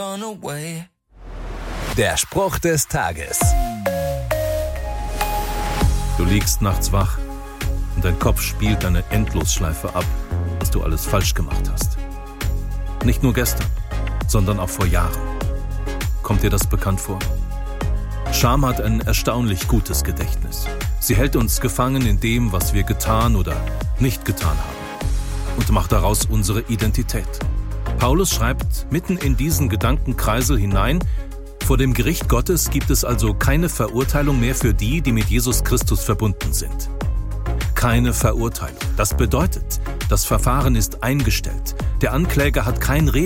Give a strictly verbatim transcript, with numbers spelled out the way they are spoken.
Der Spruch des Tages. Du liegst nachts wach und dein Kopf spielt eine Endlosschleife ab, was du alles falsch gemacht hast. Nicht nur gestern, sondern auch vor Jahren. Kommt dir das bekannt vor? Scham hat ein erstaunlich gutes Gedächtnis. Sie hält uns gefangen in dem, was wir getan oder nicht getan haben, und macht daraus unsere Identität. Paulus schreibt mitten in diesen Gedankenkreisel hinein: Vor dem Gericht Gottes gibt es also keine Verurteilung mehr für die, die mit Jesus Christus verbunden sind. Keine Verurteilung. Das bedeutet, das Verfahren ist eingestellt. Der Ankläger hat kein Rede